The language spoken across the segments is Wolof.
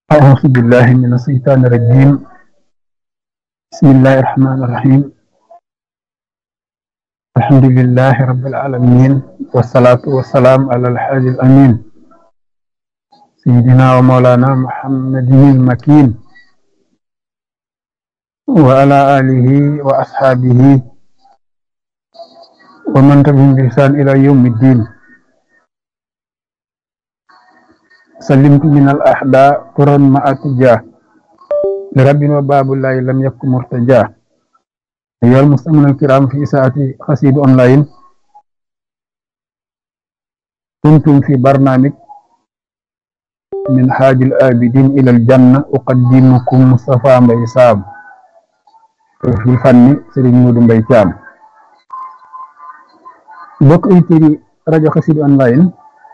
أعوذ بالله من الشيطان الرجيم. بسم الله الرحمن الرحيم. الحمد لله رب العالمين، والصلاة والسلام على الحاج الأمين سيدنا ومولانا محمد المكين وعلى آله وأصحابه ومن تبعهم بإحسان إلى يوم الدين. سلمت من الأحداء قرا مع اتجاه لرب وباب الله لم يكن مرتجاه. أيها المستمعون الكرام في ساعة قصيدة أونلاين، كنتم في برنامج من حاج الآبدين إلى الجنة. أقدمكم مصطفى مبي سام في الفن سيرين مودو مبي تيام. mbokk auditeurs yi rajo Xassida online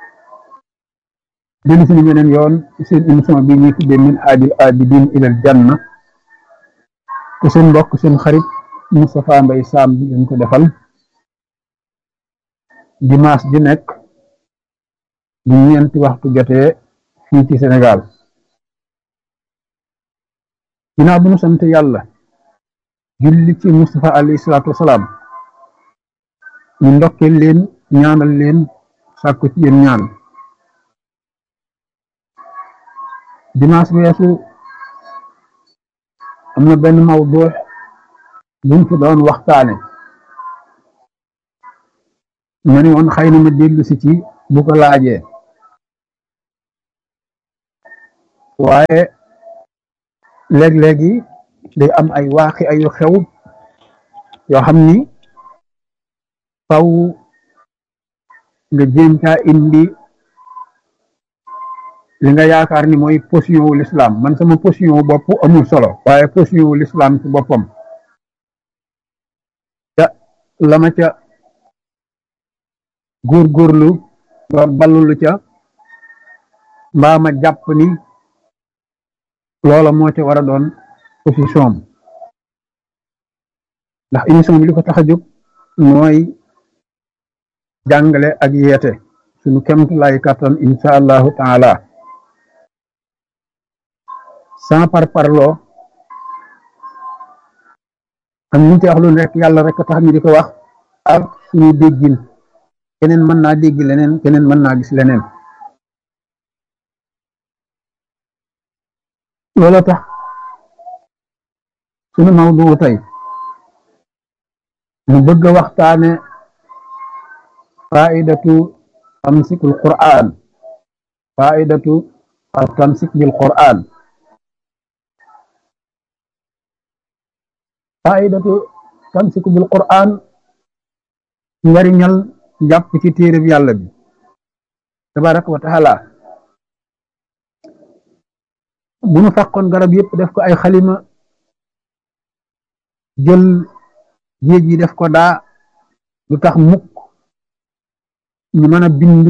dellu si beneen yoon ci seen émission bi ñuy tuddee min haajil abidin ilal janna te seen mbokk seen xarit Moustapha Mbaye Sam bi leen ko defal dimanche di nekk bu ñeenti waxtu jotee fii ci Sénégal. ginnaaw bu ñu sant yàlla julli ci Moustapha alayhi salaatu wasalaam, ñu ndokkeel leen ñaanal leen sàkku ci yéen ñaan. dimanche weesu am na benn mawdu buñ fi doon waxtaane, ma ne woon xëy na ma dellu si ci bu ko laajee, waaye léeg-léegi day am ay waaxi ayu xew yoo xam ni faw nga jéem caa indi li nga yaakaar ni mooy position wu l'islam. man sama position wu bopp amul solo, waaye position wu l'islam ci boppam ca la ma ca góorgóorlu ba ballulu ca mbaa ma jàpp ni loola moo ca war a doon position am. ndax émission bi li ko tax a jóg mooy jàngale ak yeete suñu kemt lay kattan insha allahu taala, sans par parloo. am ñu ci wax lu nekk yàlla rek tax ñu di ko wax ak suñu déggin. keneen mën naa dégg leneen, keneen mën naa gis leneen. loolu tax suñu mawdu tey ñu bëgg a waxtaane faidatu tamsikul Qur'an, faidatu al tamsik bil Qur'an, faidatu tamsiku bil Qur'an, njariñal jàpp ci téereb yàlla bi tabaraka wa taala. bu ñu fàqoon garab yëpp def ko ay xalima, jël géej yi def ko daa, lu tax mukk ñu mën a bind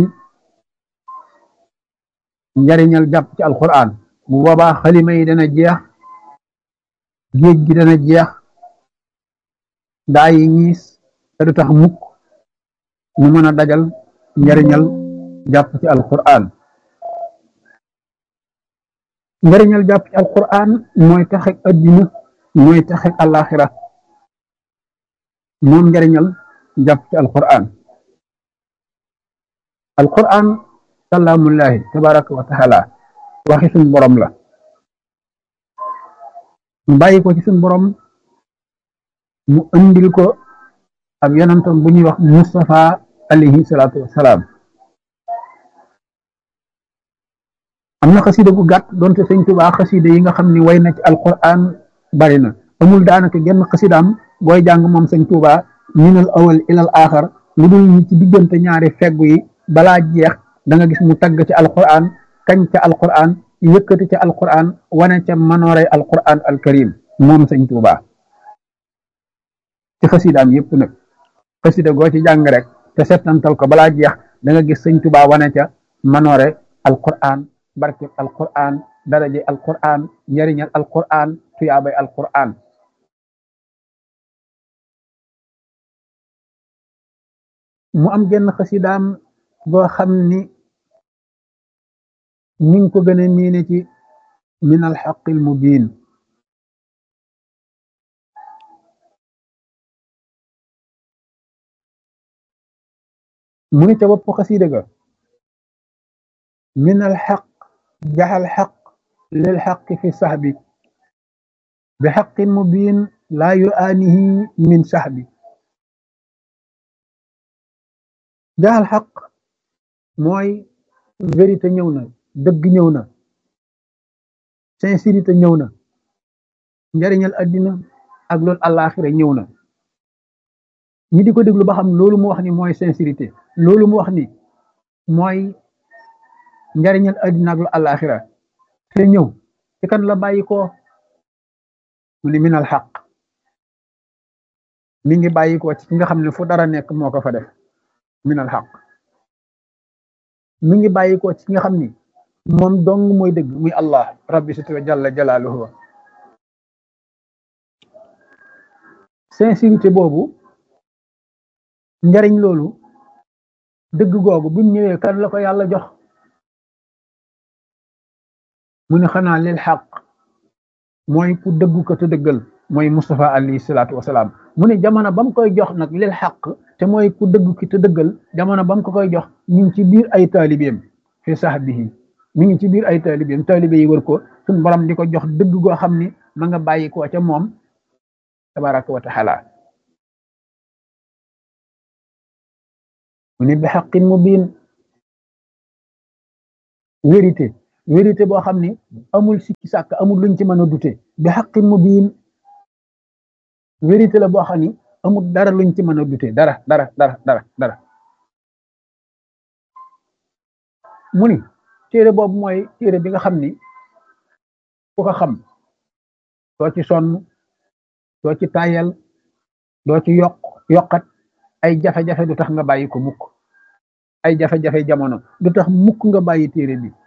njariñal jàpp ci alquran. bu boobaa xalima yi dana jeex, géej gi dana jeex, daa yi ñiis, te du tax mukk ñu mën a dajal njariñal jàpp ci alquran. njariñal jàpp ci alquran mooy taxek addina, mooy taxek alaxira. moom njariñal jàpp ci alquran. alquran kalaamullahi tabaraka wa taala, waxi suñ borom la, mu bàyyi ko ci suñ borom, mu andil ko ak yonentam bu ñuy wax Mustafa alayhi salaatu wasalaam. am na xasida gu gàtt doonte sëñ Tuubaa xasida yi nga xam ni way na ci alquran bari na. amul daanaka genn xasidaam booy jàng moom sëñ Tuubaa minal awal ilal axar lu dul ci diggante ñaari feggu yi balaa jeex da nga gis mu tagg ci alquran, kañ ca alquran, yëkkati ca alquran, wane ca manooray alquran alkarim moom sëñ Tuubaa ci xasidaam yëpp nag. xasida goo ci jàng rek te settantal ko balaa jeex da nga gis sëñ Tuubaa wane ca manoore alquran, barke alquran, daraje alquran, njariñal alquran, tuyaabay alquran. mu am genn xasidaam boo xam ni ñu ngi ko gën a miine ci min alxaqi almubin mu ni ca bopp xasida ga min alxaq jaxal xaq lil xaq fi saxbi bi xaqin mubin laa yuaanihi min saxbi jaxal xaq mooy vérité ñëw na dëgg ñëw na sincérité ñëw na njariñal addina ak loolu àllaaxira ñëw na ñi di ko déglu ba xam loolu mu wax ni mooy sincérité loolu mu wax ni mooy njariñal addina ak loolu àllaaxira te ñëw ci kan la bàyyi ko mu ni minal xaq mi ngi bàyyi ko ci ki nga xam ne fu dara nekk moo ko fa def minal xaq mi ngi bàyyi ko ci ki nga xam ni moom dong mooy dëgg muy allah rabbi sitwa jalla jalaaluhu sincérité boobu njariñ loolu dëgg googu bi mu ñëwee kan la ko yàlla jox mu ne xanaa lil xaq mooy ku dëggu ko te dëggal mooy Mustafa alayhi salaatu wasalaam mu ne jamono ba mu koy jox nag lil xaq te mooy ku dëggu ki te dëggal jamono ba mu ko koy jox ñu ngi ci biir ay taalibeem fi sahbihi mi ngi ci biir ay taalibeem taalibe yi wër ko suñu borom di ko jox dëgg goo xam ni ma nga bàyyi ko ca moom tabaraka wa taala mu ne bi xaqin mubin vérité boo xam ni amul sikki sàkk amul luñ ci mën a dute bi xaqin mubin vérité la boo xam ni amul dara luñ ci mën a dute dara mu ni téere boobu mooy téere bi nga xam ni ku ko xam doo ci sonn doo ci tayal doo ci yokkat ay jafe-jafe du tax nga bàyyi ko mukk ay jafe-jafe jamono du tax mukk nga bàyyi téere bi